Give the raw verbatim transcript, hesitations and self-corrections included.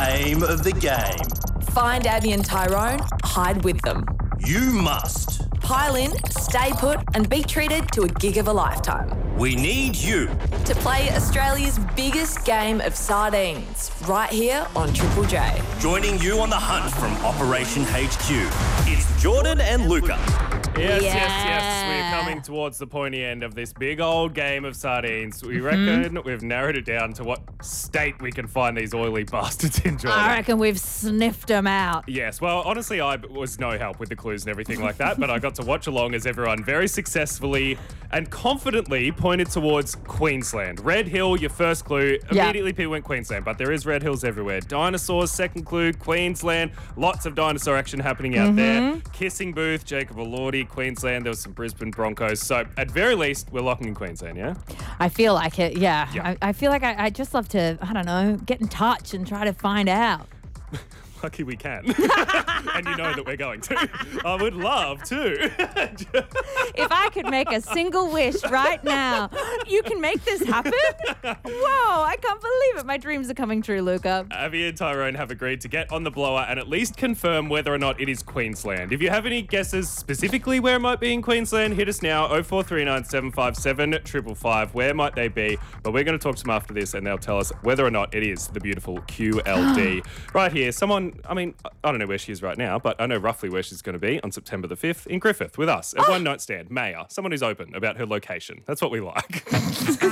name of the game. Find Abby and Tyrone, hide with them. You must. Pile in, stay put, and be treated to a gig of a lifetime. We need you. To play Australia's biggest game of sardines, right here on Triple J. Joining you on the hunt from Operation H Q, it's Jordan and Luca. Yes, Yeah. yes, yes. We're coming towards the pointy end of this big old game of sardines. We reckon Mm-hmm. we've narrowed it down to what state we can find these oily bastards in, Jordan. I reckon we've sniffed them out. Yes, well, honestly, I was no help with the clues and everything like that, but I got to watch along as everyone very successfully and confidently pointed towards Queensland. Red Hill, your first clue. Yeah. Immediately people went Queensland, but there is red hills everywhere. Dinosaurs, second clue, Queensland. Lots of dinosaur action happening out there. Kissing Booth, Jacob Elordi, Queensland. There was some Brisbane Broncos. So at very least, we're locking in Queensland, yeah? I feel like it, yeah. Yeah. I, I feel like I, I just love to, I don't know, get in touch and try to find out. Lucky we can. And you know that we're going to. I would love to. If I could make a single wish right now, you can make this happen? Whoa, I can't believe it. My dreams are coming true, Luca. Abby and Tyrone have agreed to get on the blower and at least confirm whether or not it is Queensland. If you have any guesses specifically where it might be in Queensland, hit us now, oh four three nine, seven five seven, five five five. Where might they be? But we're going to talk to them after this and they'll tell us whether or not it is the beautiful Q L D. Right here, someone, I mean, I don't know where she is right now, but I know roughly where she's going to be on September the fifth in Griffith with us at One Night Stand. Maya, someone who's open about her location. That's what we like.